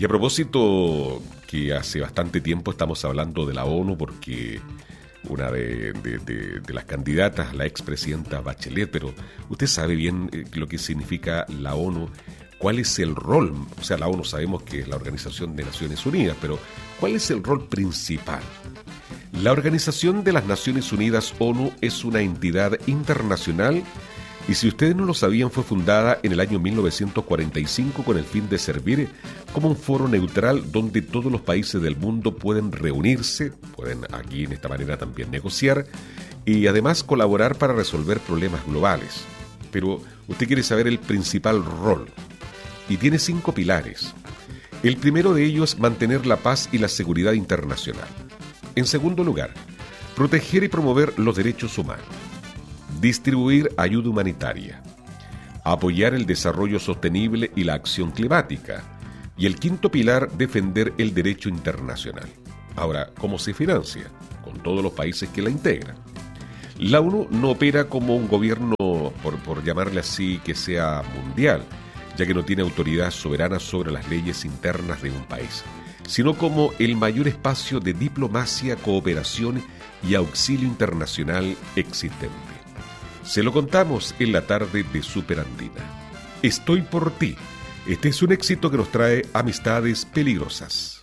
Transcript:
Y a propósito, que hace bastante tiempo estamos hablando de la ONU porque una de las candidatas, la expresidenta Bachelet, pero usted sabe bien lo que significa la ONU, cuál es el rol, o sea, la ONU sabemos que es la Organización de Naciones Unidas, pero ¿cuál es el rol principal? La Organización de las Naciones Unidas, ONU, es una entidad internacional y si ustedes no lo sabían, fue fundada en el año 1945 con el fin de servir como un foro neutral donde todos los países del mundo pueden reunirse, pueden aquí en esta manera también negociar y además colaborar para resolver problemas globales. Pero usted quiere saber el principal rol y tiene 5 pilares. El primero de ellos es mantener la paz y la seguridad internacional. En segundo lugar, proteger y promover los derechos humanos. Distribuir ayuda humanitaria, apoyar el desarrollo sostenible y la acción climática. Y el quinto pilar, defender el derecho internacional. Ahora, ¿cómo se financia? Con todos los países que la integran. La ONU no opera como un gobierno, por llamarle así, que sea mundial, ya que no tiene autoridad soberana sobre las leyes internas de un país, sino como el mayor espacio de diplomacia, cooperación y auxilio internacional existente. Se lo contamos en la tarde de Superandina. Estoy por ti. Este es un éxito que nos trae Amistades Peligrosas.